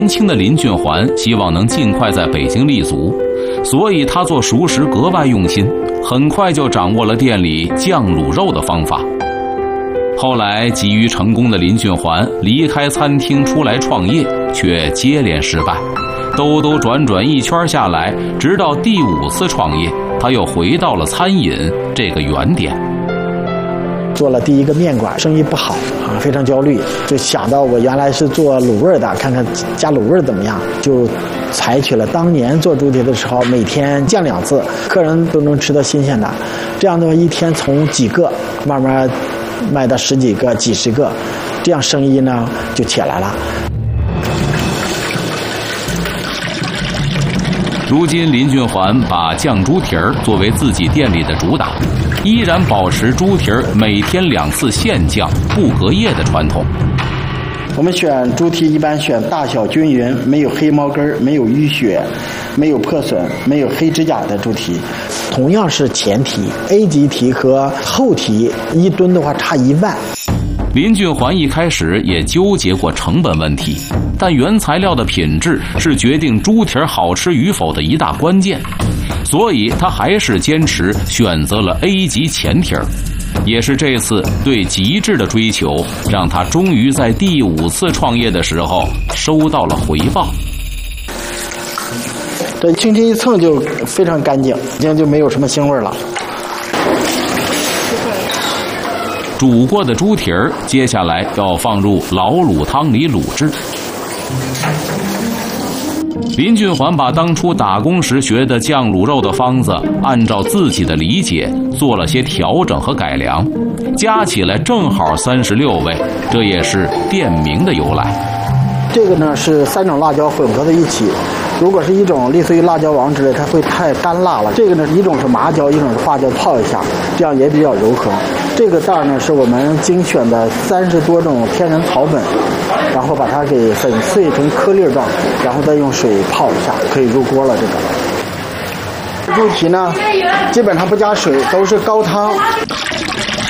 年轻的林俊环希望能尽快在北京立足，所以他做熟食格外用心，很快就掌握了店里酱卤肉的方法。后来急于成功的林俊环离开餐厅出来创业，却接连失败，兜兜转转一圈下来，直到第5次创业，他又回到了餐饮这个原点。 做了第1个面馆，生意不好啊，非常焦虑，就想到我原来是做卤味的，看看加卤味怎么样，就采取了当年做猪蹄的时候每天降2次，客人都能吃到新鲜的。这样的话，一天从几个慢慢卖到10几个、几十个，这样生意呢就起来了。 如今林俊环把酱猪蹄儿作为自己店里的主打，依然保持猪蹄儿每天2次现酱不隔夜的传统。 我们选猪蹄一般选大小均匀，没有黑毛根、没有淤血、没有破损、没有黑指甲的猪蹄。同样是前蹄 ，A 级蹄和后蹄1吨的话差1万。 林俊环一开始也纠结过成本问题，但原材料的品质是决定猪蹄好吃与否的一大关键，所以他还是坚持选择了 A 级前蹄儿。也是这次对极致的追求，让他终于在第5次创业的时候收到了回报。 这轻轻一蹭就非常干净，已经就没有什么腥味了。 煮过的猪蹄儿，接下来要放入老卤汤里卤制。林俊环把当初打工时学的酱卤肉的方子，按照自己的理解做了些调整和改良，加起来正好36味，这也是店名的由来。 这个呢是3种辣椒混合在一起，如果是一种类似于辣椒王之类，它会太干辣了。这个呢，一种是麻椒，一种是花椒，泡一下，这样也比较柔和。这个袋呢是我们精选的30多种天然草本，然后把它给粉碎成颗粒状，然后再用水泡一下，可以入锅了。这个猪蹄呢，基本上不加水，都是高汤。